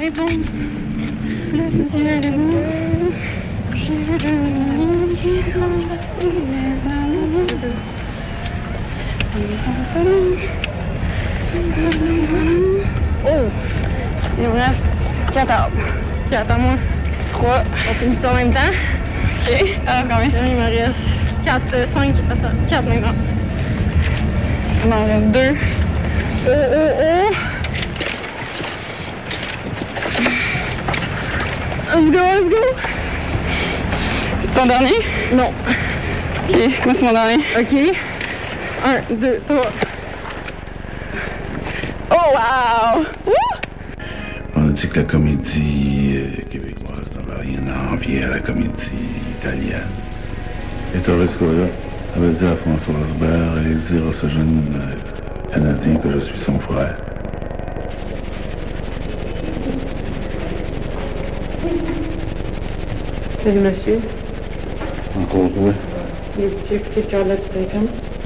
est bon. Le ciel est beau. J'ai de nuit qui sont sur les amours. Oh! Il me reste 4 arbres. 4 à moi. 3. On finit tout en même temps. Ok. Alors combien? Il me reste 4, 5. Attends, 4 maintenant. Il m'en reste 2. Oh, oh, oh! Let's go, let's go! C'est ton dernier? Non. Ok, moi c'est mon dernier. Ok. 1, 2, 3. Oh wow! On a dit que la comédie québécoise n'avait rien à envier à la comédie italienne. Et Torres Cola avait dit à François Asbert et dire à ce jeune Canadien que je suis son frère. Salut monsieur. Encore toi? J'ai écouté Charlotte Bacon.